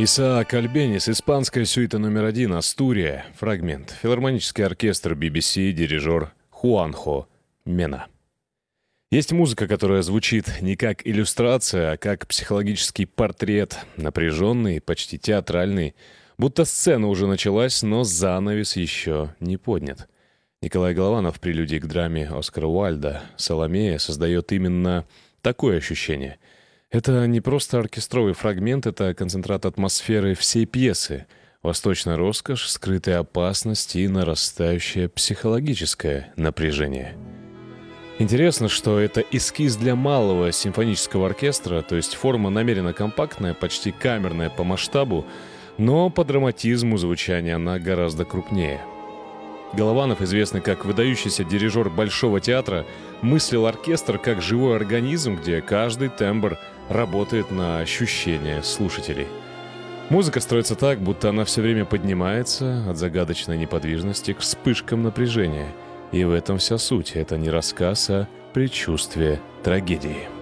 Исаак Альбенис, испанская сюита номер 1, Астурия, фрагмент, филармонический оркестр BBC, дирижер Хуанхо Мена. Есть музыка, которая звучит не как иллюстрация, а как психологический портрет, напряженный, почти театральный, будто сцена уже началась, но занавес еще не поднят. Николай Голованов в прелюдии к драме Оскара Уайльда «Саломея» создает именно такое ощущение. Это не просто оркестровый фрагмент, это концентрат атмосферы всей пьесы. Восточная роскошь, скрытая опасность и нарастающее психологическое напряжение. Интересно, что это эскиз для малого симфонического оркестра, то есть форма намеренно компактная, почти камерная по масштабу, но по драматизму звучания она гораздо крупнее. Голованов, известный как выдающийся дирижер Большого театра, мыслил оркестр как живой организм, где каждый тембр работает на ощущения слушателей. Музыка строится так, будто она все время поднимается от загадочной неподвижности к вспышкам напряжения. И в этом вся суть. Это не рассказ, а предчувствие трагедии.